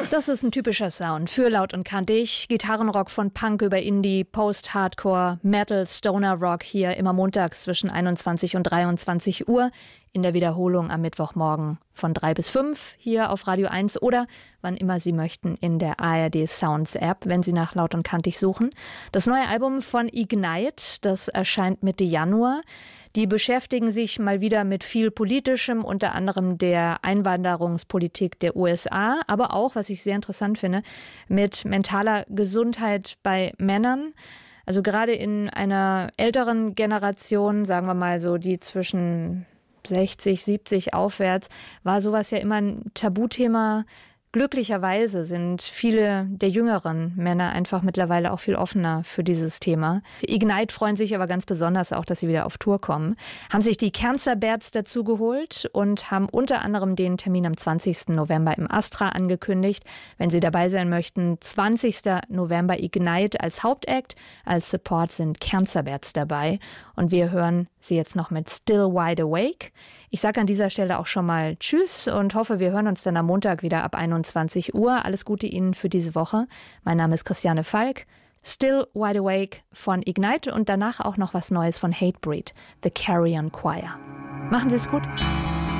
Das ist ein typischer Sound für Laut und Kantig. Gitarrenrock von Punk über Indie, Post-Hardcore, Metal, Stoner Rock hier immer montags zwischen 21 und 23 Uhr. In der Wiederholung am Mittwochmorgen von 3 bis 5 hier auf Radio 1 oder wann immer Sie möchten in der ARD Sounds App, wenn Sie nach Laut und Kantig suchen. Das neue Album von Ignite, das erscheint Mitte Januar. Die beschäftigen sich mal wieder mit viel Politischem, unter anderem der Einwanderungspolitik der USA, aber auch, was ich sehr interessant finde, mit mentaler Gesundheit bei Männern. Also gerade in einer älteren Generation, sagen wir mal so, die zwischen 60, 70 aufwärts, war sowas ja immer ein Tabuthema. Glücklicherweise sind viele der jüngeren Männer einfach mittlerweile auch viel offener für dieses Thema. Ignite freuen sich aber ganz besonders auch, dass sie wieder auf Tour kommen. Haben sich die Cancer Bats dazu geholt und haben unter anderem den Termin am 20. November im Astra angekündigt. Wenn Sie dabei sein möchten, 20. November Ignite als Hauptact. Als Support sind Cancer Bats dabei. Und wir hören sie jetzt noch mit Still Wide Awake. Ich sage an dieser Stelle auch schon mal Tschüss und hoffe, wir hören uns dann am Montag wieder ab 21 Uhr. Alles Gute Ihnen für diese Woche. Mein Name ist Christiane Falk. Still Wide Awake von Ignite und danach auch noch was Neues von Hatebreed, The Carrion Choir. Machen Sie es gut.